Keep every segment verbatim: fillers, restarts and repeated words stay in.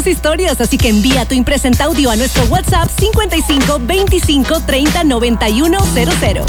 tus historias, así que envía tu impresenta audio a nuestro WhatsApp cincuenta y cinco veinticinco treinta noventa y uno cero cero.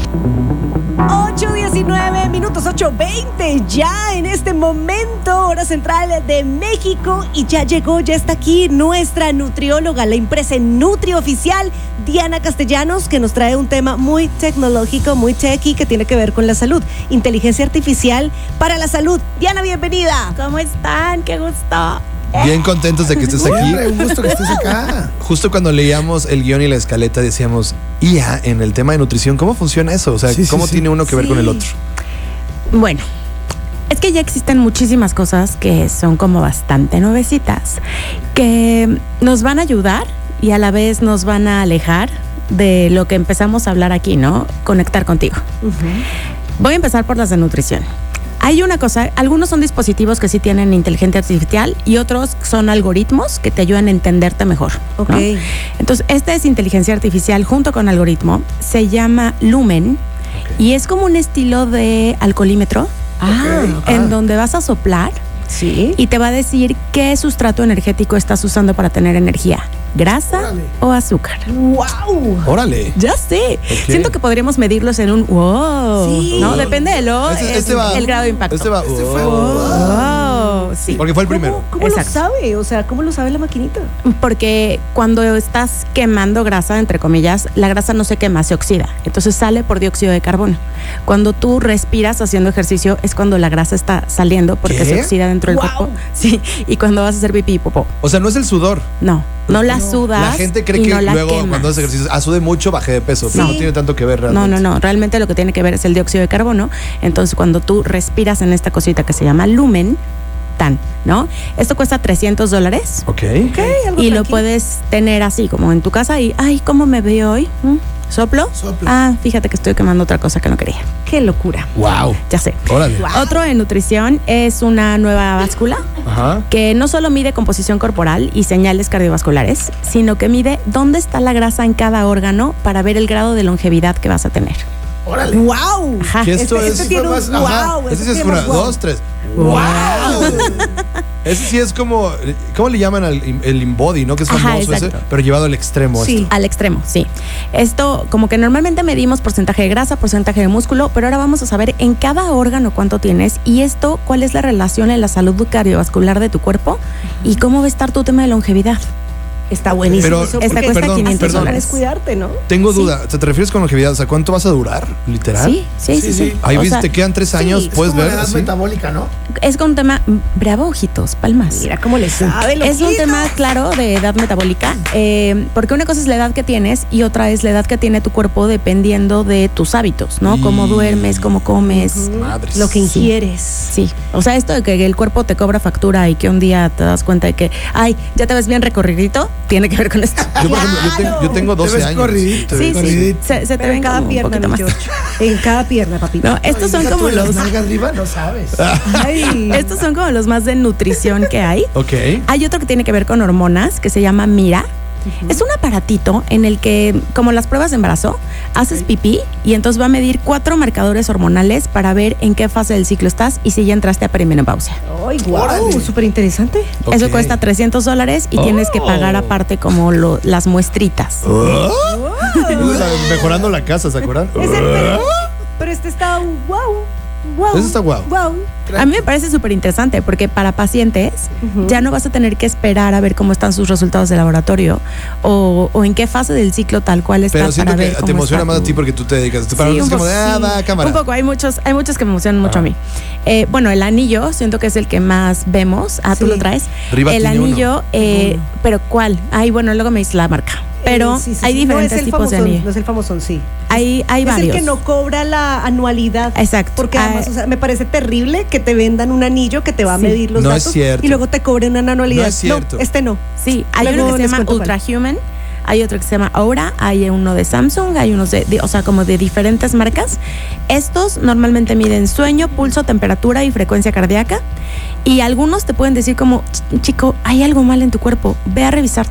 ocho diecinueve minutos, ocho veinte ya en este momento, hora central de México, y ya llegó, ya está aquí nuestra nutrióloga, la impresa Nutri Oficial, Diana Castellanos, que nos trae un tema muy tecnológico, muy techy, que tiene que ver con la salud, inteligencia artificial para la salud. Diana, bienvenida. ¿Cómo están? ¡Qué gusto! Bien contentos de que estés aquí. Un gusto que estés acá. Justo cuando leíamos el guión y la escaleta decíamos, I A en el tema de nutrición, ¿cómo funciona eso? O sea, Sí, sí, ¿cómo sí. tiene uno que Sí. ver con el otro? Bueno, es que ya existen muchísimas cosas que son como bastante nuevecitas, que nos van a ayudar y a la vez nos van a alejar de lo que empezamos a hablar aquí, ¿no? Conectar contigo. Uh-huh. Voy a empezar por las de nutrición. Hay una cosa, algunos son dispositivos que sí tienen inteligencia artificial y otros son algoritmos que te ayudan a entenderte mejor, ¿no? Ok. Entonces, esta es inteligencia artificial junto con algoritmo, se llama Lumen, y es como un estilo de alcoholímetro, Ah, Ok. en donde vas a soplar sí. y te va a decir qué sustrato energético estás usando para tener energía, grasa Órale. o azúcar. ¡Wow! Órale. Ya sé. Ok. Siento que podríamos medirlos en un wow. Sí. ¿No? Depende de lo Este, este es va. el grado de impacto. Este va. Este fue- Wow, sí. Porque fue el primero. ¿Cómo, cómo lo Exacto. sabe? O sea, ¿cómo lo sabe la maquinita? Porque cuando estás quemando grasa, entre comillas, la grasa no se quema, se oxida. Entonces sale por dióxido de carbono. Cuando tú respiras haciendo ejercicio es cuando la grasa está saliendo porque ¿Qué? se oxida dentro del Guau. cuerpo. Sí, y cuando vas a hacer pipí y popó. O sea, no es el sudor. No, no la sudas. La gente cree y que no la luego quemas. cuando haces ejercicio, ah, sudé mucho, bajé de peso. Pero Sí. no tiene tanto que ver No, realmente. no, no. Realmente lo que tiene que ver es el dióxido de carbono. Entonces, cuando tú respiras en esta cosita que se llama lumen, tan, ¿no? Esto cuesta trescientos dólares. Ok. Ok, algo Y lo tranquilo. puedes tener así, como en tu casa y, ay, ¿cómo me veo hoy? ¿Mm? ¿Soplo? Sopla. Ah, fíjate que estoy quemando otra cosa que no quería. ¡Qué locura! Wow. Ya sé. Órale. Wow. Otro en nutrición es una nueva báscula Ajá. que no solo mide composición corporal y señales cardiovasculares, sino que mide dónde está la grasa en cada órgano para ver el grado de longevidad que vas a tener. Órale. ¡Wow! Ajá. ¿Qué esto Este, es? este tiene un Fue más- Ajá. wow. Ese sí es tiene una, más wow. dos, tres. ¡Wow! Ese sí es como, ¿cómo le llaman al el InBody, no? Que es Ajá, famoso ese, exacto. pero llevado al extremo. Sí. esto. Al extremo, sí. Esto, como que normalmente medimos porcentaje de grasa, porcentaje de músculo, pero ahora vamos a saber en cada órgano cuánto tienes y esto, cuál es la relación en la salud cardiovascular de tu cuerpo y cómo va a estar tu tema de longevidad. Está buenísimo. Pero, eso, esta porque cuesta perdón, quinientos perdón. dólares. Puedes cuidarte, ¿no? Tengo Sí. duda, ¿te refieres con longevidad? O sea, ¿cuánto vas a durar? ¿Literal? Sí, sí, sí, Sí, sí. sí. Ahí O viste, sea, te quedan tres sí, años, es puedes Como ver. la edad así. metabólica, ¿no? es con un tema, bravo, ojitos, palmas. Mira cómo le sabe. Es un loquito. tema, claro, de edad metabólica, eh, porque una cosa es la edad que tienes y otra es la edad que tiene tu cuerpo dependiendo de tus hábitos, ¿no? Y- Cómo duermes, cómo comes. Ujú. Madres. Lo que Sí. ingieres. Sí, o sea, esto de que el cuerpo te cobra factura y que un día te das cuenta de que, ay, ya te ves bien recorridito, tiene que ver con esto. Yo, por ejemplo, yo, tengo, yo tengo Te doce ves años. corridito, Sí, sí, corridito. se, se te Pero en ven cada como un pierna, poquito mi más. George. En cada pierna, papito. No, estos son Deja como tú de las los, nalgas arriba, no sabes. Ay. estos son como los más de nutrición que hay. Ok. Hay otro que tiene que ver con hormonas que se llama Mira. Es un aparatito en el que, como las pruebas de embarazo, haces pipí y entonces va a medir cuatro marcadores hormonales para ver en qué fase del ciclo estás y si ya entraste a perimenopausia. Ay, wow, Órale. súper interesante. Eso Ok. cuesta trescientos dólares y tienes que pagar Oh. aparte como lo- las muestritas. Oh. La- Mejorando la casa, ¿se acuerdan? Es el pero, pero este está wow. Wow. Ese está guau. Wow. A mí me parece súper interesante porque para pacientes Ujú. ya no vas a tener que esperar a ver cómo están sus resultados de laboratorio o, o en qué fase del ciclo tal cual estás Pero siento para que ver cómo te emociona está más a tu- ti porque tú te dedicas. Para Sí, nosotros un es como de, poco, ah, sí. va, cámara. Un poco, hay muchos, hay muchos que me emocionan mucho Ah. a mí. Eh, bueno, el anillo, siento que es el que más vemos. Ah, tú Sí. lo traes. Riva el tiene anillo, uno. eh, Uno. pero ¿cuál? Ay, bueno, luego me dice la marca. Pero Eh, sí, sí, hay sí. diferentes no es el tipos de famosón, anillo. No es el famosón, sí. Hay, hay es varios. el que no cobra la anualidad. Exacto. Porque Ah, además, o sea, me parece terrible que te vendan un anillo que te va a Sí. medir los No es datos cierto. y luego te cobren una anualidad. No es cierto. este no. Sí, hay Luego uno que se les llama cuento cuál. Ultrahuman, hay otro que se llama Aura, hay uno de Samsung, hay unos de, de- o sea, como de diferentes marcas. Estos normalmente miden sueño, pulso, temperatura y frecuencia cardíaca. Y algunos te pueden decir como, "Ch- chico, hay algo mal en tu cuerpo, ve a revisarte.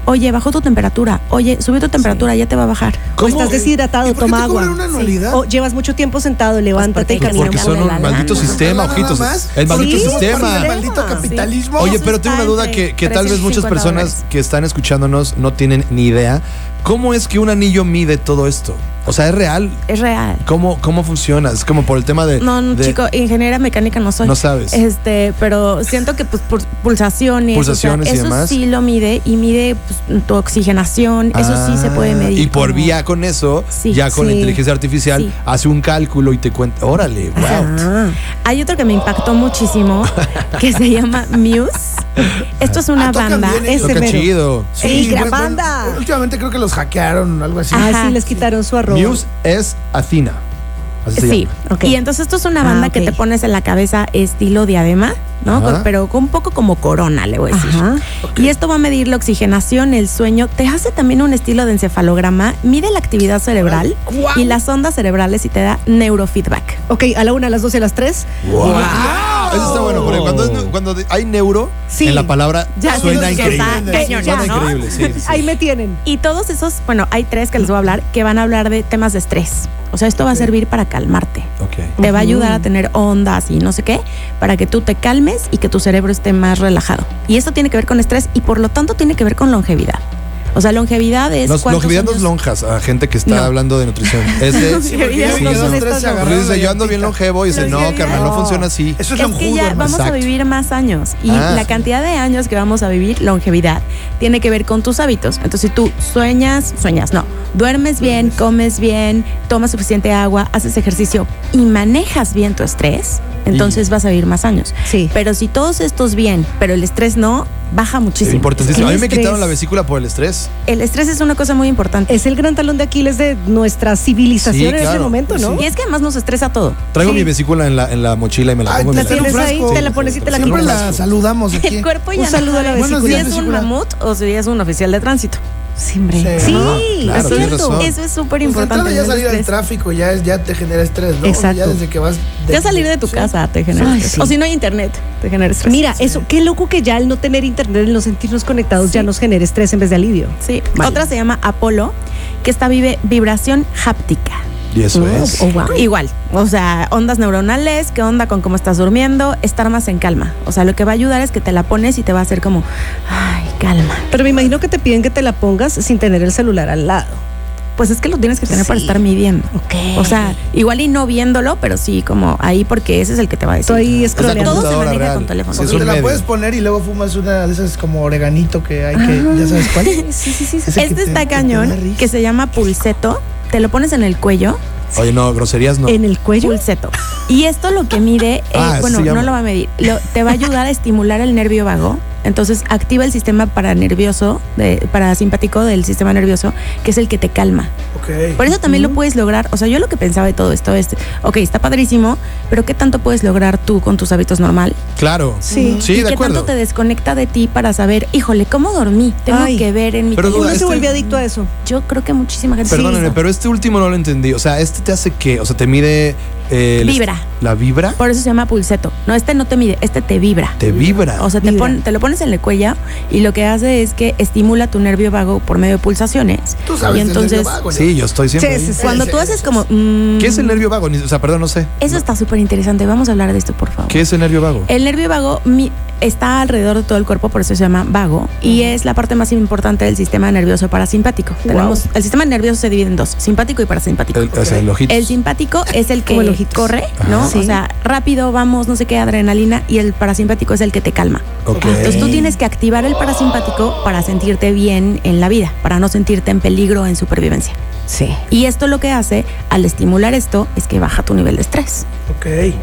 Oye, bajó tu temperatura. Oye, subió tu temperatura, ya te va a bajar. O estás deshidratado, ¿Y por qué toma te agua. cobran una anualidad? O llevas mucho tiempo sentado, levántate y porque- camina. Porque Cambiamos son de un la maldito lana. sistema, Nada ojitos. más. El maldito Sí, sistema. por El maldito Sí. capitalismo. Oye, Eso pero tengo una está duda entre que, que tal vez muchas trescientos cincuenta personas dólares. que están escuchándonos no tienen ni idea. ¿Cómo es que un anillo mide todo esto? O sea, ¿es real? Es real. ¿Cómo, cómo funciona? Es como por el tema de... No, no, de- chico, ingeniera mecánica no soy. No sabes. Este, pero siento que pues por pulsaciones, Pulsaciones o sea, y eso demás. sí lo mide y mide pues, tu oxigenación, eso sí se puede Ah, medir. Y por como- vía con eso, Sí, ya con la sí, inteligencia artificial, sí. hace un cálculo y te cuenta. Órale, wow. Ah. Hay otro que me impactó muchísimo que se llama Muse. Esto es una Ah, tocan banda. bien ellos. Ese Toca mero. chido. Sí, gran bueno, banda. bueno, últimamente creo que los hackearon o algo así. Ah, Ajá. sí, les quitaron su arroba. Muse es Athena. Así se Sí, llama. Ok. y entonces esto es una Ah, banda que ok. te pones en la cabeza estilo diadema, ¿no? Ajá. Con- pero con un poco como corona, le voy a decir. Ajá. Y esto va a medir la oxigenación, el sueño, te hace también un estilo de encefalograma, mide la actividad cerebral ¡Guau! y las ondas cerebrales y te da neurofeedback. Ok, a la una, a las dos y a las tres. Wow. Eso está bueno, porque cuando, es- cuando hay neuro, Sí. en la palabra Ya suena sientes que increíble. está cañón, Suena ¿no? increíble, sí, sí, sí. Ahí me tienen. Y todos esos, bueno, hay tres que les voy a hablar que van a hablar de temas de estrés. O sea, esto va a servir para calmarte. Ok. Te va a ayudar a tener ondas y no sé qué, para que tú te calmes y que tu cerebro esté más relajado. Y esto tiene que ver con estrés y por lo tanto tiene que ver con longevidad. O sea, longevidad es Los, cuántos longevidad no es años- lonjas a gente que está No. hablando de nutrición. Es de. Sí, porque Sí, ya no. los Son tres estas se dos. Porque agarraron dice, la yo ando bien llantita. longevo y dice, no, Longevidad. carnal, no No. funciona así. Eso es Es lonjudo, que ya hermano. vamos a Exacto. vivir más años y Ah. la cantidad de años que vamos a vivir, longevidad, tiene que ver con tus hábitos. Entonces, si tú sueñas, sueñas, no, duermes bien, comes bien, tomas suficiente agua, haces ejercicio y manejas bien tu estrés, entonces vas a vivir más años. Sí. Pero si todos estos bien, pero el estrés no, baja Es muchísimo. importantísimo. A mí me estrés. quitaron la vesícula por el estrés. El estrés es una cosa muy importante. Es el gran talón de Aquiles de nuestra civilización Sí, en este claro. momento, ¿no? Y es que además nos estresa todo. Traigo Sí. mi vesícula en la, en la mochila y me la Ay, pongo en la mi tienes un ahí, frasco. te la pones y te la Siempre compras. la saludamos aquí. El cuerpo ya Un no saludo a la sabe vesícula. si Buenos es días, un vesícula. mamut o si es un oficial de tránsito. Sí, hombre. Sí. Sí, Ajá, claro, es tienes cierto. razón. Eso es súper Pues de importante. entrada ya salir al estrés. tráfico ya, es- ya te genera estrés, ¿no? Exacto. Ya desde que vas... Ya salir de tu Sí. casa te genera Ay, estrés. sí. O si no hay internet, te genera estrés. Mira, eso, qué loco que ya al no tener internet, el no sentirnos conectados, ya nos genera estrés en vez de alivio. Sí. Vale. Otra se llama Apolo, que esta vive vibración háptica. Y eso Oh, es. oh, wow. Igual, o sea, ondas neuronales, qué onda con cómo estás durmiendo, estar más en calma. O sea, lo que va a ayudar es que te la pones y te va a hacer como, ay, calma. Pero me imagino que te piden que te la pongas sin tener el celular al lado. Pues es que lo tienes que tener para Sí. estar midiendo. Ok. O sea, igual y no viéndolo, pero sí como ahí porque ese es el que te va a decir. Tú ahí Es la scrolleando. Todo se computadora maneja real. con teléfono. Sí, es Porque un te la medio. puedes poner y luego fumas una de esas como oreganito que hay que... ¿Ya sabes cuál? Sí, sí, sí. sí. Ese que Este te- está que te cañón, da risa. que se llama pulseto. Te lo pones en el cuello. Oye, no, groserías no. En el cuello. Pulseto. Y esto lo que mide, eh, Ah, eso bueno, se llama. no lo va a medir, lo- te va a ayudar a estimular el nervio vago. Entonces activa el sistema paranervioso, de, parasimpático del sistema nervioso, que es el que te calma. Ok. Por eso también lo puedes lograr. O sea, yo lo que pensaba de todo esto es, ok, está padrísimo, pero ¿qué tanto puedes lograr tú con tus hábitos normal? Claro. Sí. Sí, ¿Y de qué acuerdo. tanto te desconecta de ti para saber, híjole, cómo dormí? Tengo Ay. que ver en mi Pero teléfono. Uno se este- vuelve adicto a eso. Yo creo que muchísima gente. Perdónenme, Sí. pero este último no lo entendí. O sea, ¿este te hace qué? O sea, te mide... eh, el- Vibra. ¿La vibra? Por eso se llama pulseto. No, este no te mide, este te vibra. Te vibra. O sea, te, Vibra. pon- te lo pones en el cuello y lo que hace es que estimula tu nervio vago por medio de pulsaciones. Tú sabes y del entonces, nervio vago, ¿no? Sí, yo estoy siempre Sí, ahí. sí, sí. cuando Ese, tú ese, haces como... mm, ¿Qué es el nervio vago? Ni- O sea, perdón, no sé. Eso está súper interesante. Vamos a hablar de esto, por favor. ¿Qué es el nervio vago? El nervio vago mi- está alrededor de todo el cuerpo, por eso se llama vago, y es la parte más importante del sistema nervioso parasimpático. Tenemos, el sistema nervioso se divide en dos, simpático y parasimpático. El, o sea, el ojito. El simpático es el que Como el ojitos. corre, Ajá. ¿no? Sí. O sea, rápido, vamos, no sé qué, adrenalina, y el parasimpático es el que te calma. Ok. Entonces tú tienes que activar el parasimpático para sentirte bien en la vida, para no sentirte en peligro, en supervivencia. Sí. Y esto lo que hace, al estimular esto, es que baja tu nivel de estrés. Ok.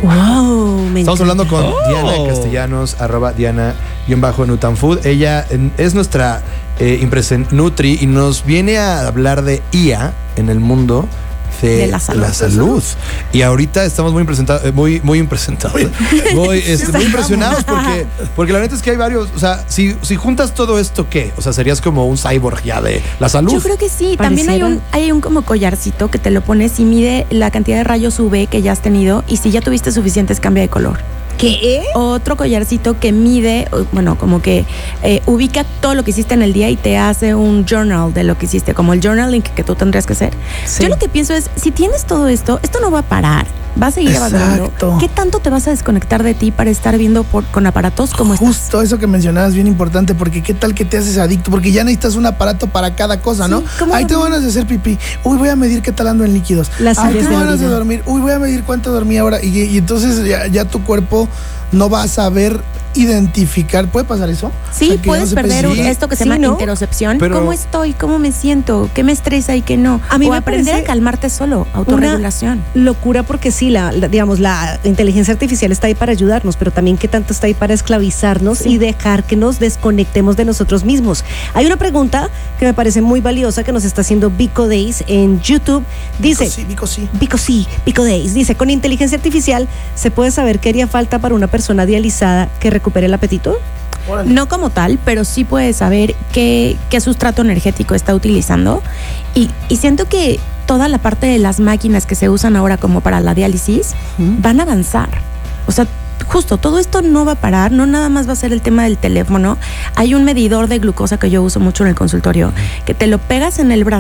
Wow, me Estamos encanta. hablando con Oh. Diana Castellanos, arroba Diana-Nutanfood. Ella eh, es nuestra eh, impresen Nutri y nos viene a hablar de I A en el mundo de, De la salud. salud. Y ahorita estamos muy impresentados, eh, muy, muy impresentados. muy, este, muy impresionados porque, porque la neta es que hay varios. O sea, si, si juntas todo esto, ¿qué? O sea, serías como un cyborg ya de la salud. Yo creo que sí. También hay un, hay un como collarcito que te lo pones y mide la cantidad de rayos U V que ya has tenido y si ya tuviste suficientes cambia de color. ¿Qué? Otro collarcito que mide, bueno, como que eh, ubica todo lo que hiciste en el día y te hace un journal de lo que hiciste, como el journaling que tú tendrías que hacer. Sí. Yo lo que pienso es, si tienes todo esto, esto no va a parar. Vas a seguir Exacto. avanzando. ¿Qué tanto te vas a desconectar de ti para estar viendo por, con aparatos como estos? Justo eso que mencionabas, bien importante, porque qué tal que te haces adicto, porque ya necesitas un aparato para cada cosa, ¿no? Sí, ¿cómo Ahí tengo dormir? ganas de hacer pipí. Uy, voy a medir qué tal ando en líquidos. Las Ahí series tengo de ganas de orina. dormir. Uy, voy a medir cuánto dormí ahora. Y, y entonces ya, ya tu cuerpo no va a saber identificar. ¿Puede pasar eso? Sí, O sea, que puedes no se perder puede- un- esto que se Sí, llama ¿no? interocepción. Pero- ¿Cómo estoy? ¿Cómo me siento? ¿Qué me estresa y qué no? A mí o me aprender parece a calmarte solo, autorregulación. Locura porque sí, la, la- digamos, la inteligencia artificial está ahí para ayudarnos, pero también qué tanto está ahí para esclavizarnos Sí. y dejar que nos desconectemos de nosotros mismos. Hay una pregunta que me parece muy valiosa que nos está haciendo Vico Days en YouTube. Dice, Vico sí, Vico sí. Vico sí, Vico Days, dice, con inteligencia artificial se puede saber qué haría falta para una persona dializada que recupere el apetito. Órale. No como tal, pero sí puedes saber qué, qué sustrato energético está utilizando. Y, y siento que toda la parte de las máquinas que se usan ahora como para la diálisis van a avanzar. O sea, justo todo esto no va a parar, no nada más va a ser el tema del teléfono. Hay un medidor de glucosa que yo uso mucho en el consultorio, que te lo pegas en el brazo